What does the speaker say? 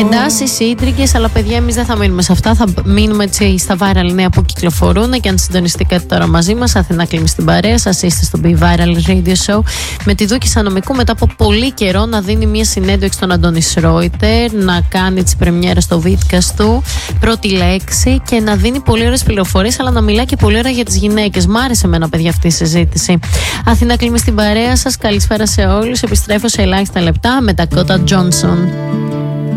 εντάσεις, ίντριγες, αλλά παιδιά, εμείς δεν θα μείνουμε σε αυτά. Θα μείνουμε έτσι στα viral νέα που κυκλοφορούν. Και αν συντονιστήκατε τώρα μαζί μας, Αθηνά κλείνει στην παρέα σας. Είστε στο Be Viral Radio Show με τη Δούκη Σανομικού, μετά από πολύ καιρό να δίνει μια συνέντευξη στον Αντώνη Σρόιτερ, να κάνει τις πρεμιέρες στο Βίτκας του, πρώτη λέξη, και να δίνει πολύ ωραίες πληροφορίες, αλλά να μιλάει και πολύ ωραία για τις γυναίκες. Μ' άρεσε εμένα, παιδιά, αυτή η συζήτηση. Αθηνά κλείνει στην παρέα σας. Καλησπέρα σε όλους. Επιστρέφω σε ελάχιστα λεπτά με τα Dakota Johnson.